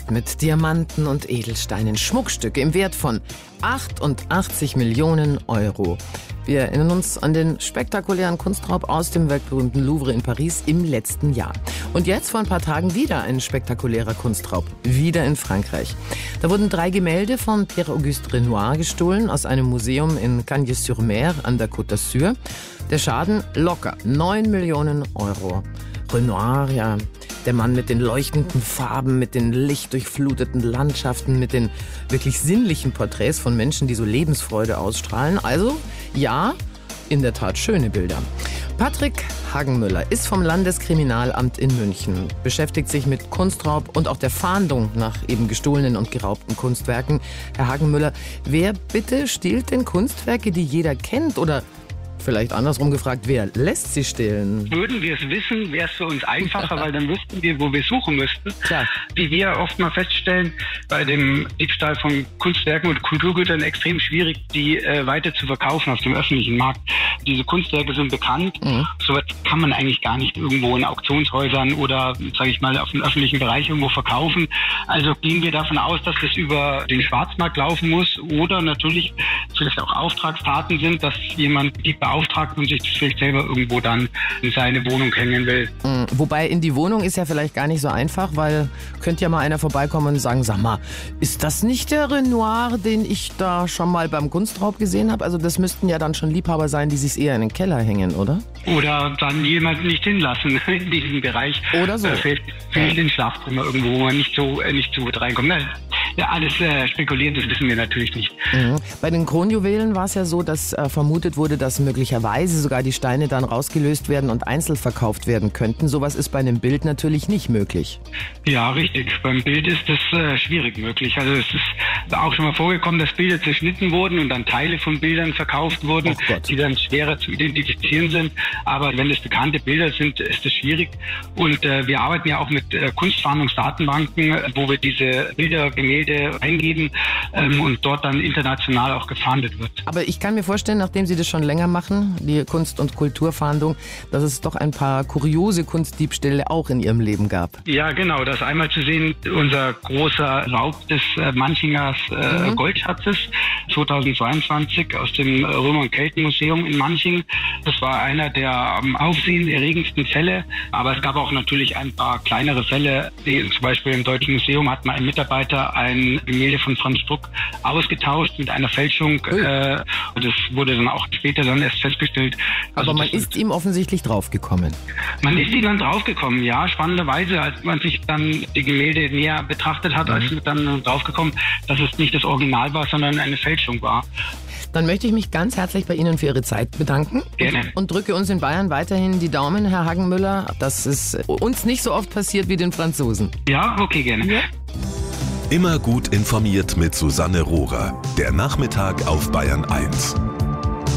Ausgestattet mit Diamanten und Edelsteinen, Schmuckstücke im Wert von 88 Millionen Euro. Wir erinnern uns an den spektakulären Kunstraub aus dem weltberühmten Louvre in Paris im letzten Jahr. Und jetzt vor ein paar Tagen wieder ein spektakulärer Kunstraub, wieder in Frankreich. Da wurden 3 Gemälde von Pierre-Auguste Renoir gestohlen aus einem Museum in Cagnes-sur-Mer an der Côte d'Azur. Der Schaden locker 9 Millionen Euro. Renoir, ja, der Mann mit den leuchtenden Farben, mit den lichtdurchfluteten Landschaften, mit den wirklich sinnlichen Porträts von Menschen, die so Lebensfreude ausstrahlen. Also, ja, in der Tat schöne Bilder. Patrick Hagenmüller ist vom Landeskriminalamt in München, beschäftigt sich mit Kunstraub und auch der Fahndung nach eben gestohlenen und geraubten Kunstwerken. Herr Hagenmüller, wer bitte stiehlt denn Kunstwerke, die jeder kennt? Oder vielleicht andersrum gefragt, wer lässt sie stehlen? Würden wir es wissen, wäre es für uns einfacher, weil dann wüssten wir, wo wir suchen müssten. Klar. Wie wir oft mal feststellen, bei dem Diebstahl von Kunstwerken und Kulturgütern extrem schwierig, die weiter zu verkaufen auf dem öffentlichen Markt. Diese Kunstwerke sind bekannt. Sowas kann man eigentlich gar nicht irgendwo in Auktionshäusern oder, sage ich mal, auf dem öffentlichen Bereich irgendwo verkaufen. Also gehen wir davon aus, dass das über den Schwarzmarkt laufen muss oder natürlich vielleicht auch Auftragstaten sind, dass jemand die beauftragt und sich das vielleicht selber irgendwo dann in seine Wohnung hängen will. Wobei in die Wohnung ist ja vielleicht gar nicht so einfach, weil könnte ja mal einer vorbeikommen und sagen, sag mal, ist das nicht der Renoir, den ich da schon mal beim Kunstraub gesehen habe? Also das müssten ja dann schon Liebhaber sein, die sich eher in den Keller hängen, oder? Oder dann jemanden nicht hinlassen in diesem Bereich. Oder so. Fehlt ins Schlafzimmer irgendwo, wo man nicht so gut reinkommt. Ja, alles spekulieren, das wissen wir natürlich nicht. Bei den Kronjuwelen war es ja so, dass vermutet wurde, dass möglicherweise sogar die Steine dann rausgelöst werden und einzeln verkauft werden könnten. Sowas ist bei einem Bild natürlich nicht möglich. Ja, richtig. Beim Bild ist das schwierig möglich. Also es ist auch schon mal vorgekommen, dass Bilder zerschnitten wurden und dann Teile von Bildern verkauft wurden, die dann schwerer zu identifizieren sind. Aber wenn es bekannte Bilder sind, ist das schwierig. Und wir arbeiten ja auch mit Kunstfahndungsdatenbanken, wo wir diese Bilder, Gemälde eingeben und dort dann international auch gefahndet wird. Aber ich kann mir vorstellen, nachdem Sie das schon länger machen, die Kunst- und Kulturfahndung, dass es doch ein paar kuriose Kunstdiebstähle auch in Ihrem Leben gab. Ja, genau. Das einmal zu sehen, unser großer Raub des Manchingers Goldschatzes 2022 aus dem Römer- und Keltenmuseum in Manching. Das war einer der am aufsehenerregendsten Fälle. Aber es gab auch natürlich ein paar kleinere Fälle. Zum Beispiel im Deutschen Museum hat mal ein Mitarbeiter ein Gemälde von Franz Struck ausgetauscht mit einer Fälschung. Das wurde dann auch später dann erst festgestellt. Also aber man ist ihm offensichtlich draufgekommen. Man ist ihm dann draufgekommen, ja. Spannenderweise, als man sich dann die Gemälde näher betrachtet hat, ist man dann draufgekommen, dass es nicht das Original war, sondern eine Fälschung war. Dann möchte ich mich ganz herzlich bei Ihnen für Ihre Zeit bedanken. Gerne. Und drücke uns in Bayern weiterhin die Daumen, Herr Hagenmüller, dass es uns nicht so oft passiert wie den Franzosen. Ja, okay, gerne. Ja. Immer gut informiert mit Susanne Rohrer. Der Nachmittag auf Bayern 1.